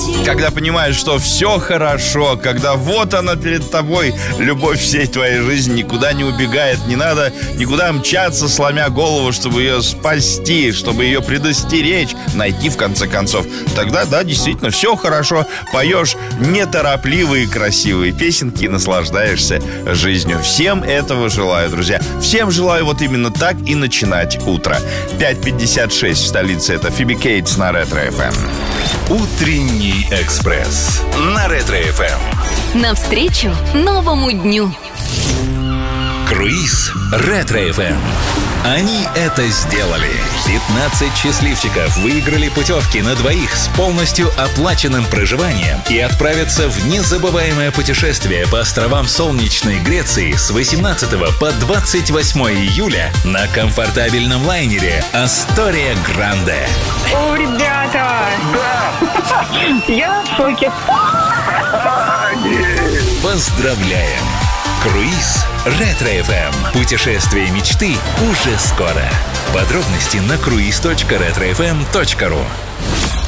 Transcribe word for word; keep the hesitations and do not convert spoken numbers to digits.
Когда понимаешь, что все хорошо, когда вот она перед тобой, любовь всей твоей жизни, никуда не убегает, не надо никуда мчаться, сломя голову, чтобы ее спасти, чтобы ее предостеречь, найти в конце концов. Тогда, да, действительно, все хорошо. Поешь неторопливые и красивые песенки и наслаждаешься жизнью. Всем этого желаю, друзья. Всем желаю вот именно так и начинать утро. пять пятьдесят шесть в столице. Это Фиби Кейтс на Ретро-эф эм. Утренний экспресс на Ретро-эф эм. Навстречу новому дню. Круиз Ретро-эф эм. Они это сделали. пятнадцать счастливчиков выиграли путевки на двоих с полностью оплаченным проживанием и отправятся в незабываемое путешествие по островам солнечной Греции с восемнадцатого по двадцать восьмое июля на комфортабельном лайнере «Астория Гранде». О, ребята! Да! Я в шоке. Поздравляем! Круиз Ретро-эф эм. Путешествие мечты уже скоро. Подробности на круиз точка ретро эф эм точка ру.